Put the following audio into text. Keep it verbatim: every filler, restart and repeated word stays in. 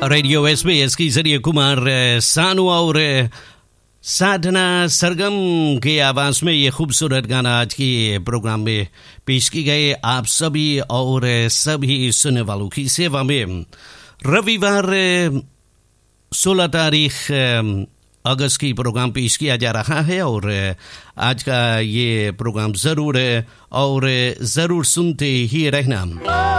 Radio SBS के जरिए कुमार सानू और साधना सरगम के आवाज में ये खूबसूरत गाना आज की प्रोग्राम में पेश की गए आप सभी और सभी सुनने वालों की सेवा में। रविवार सोलह तारीख अगस्त की प्रोग्राम पेश किया जा रहा है और आज का ये प्रोग्राम ज़रूर और ज़रूर सुनते ही रहना।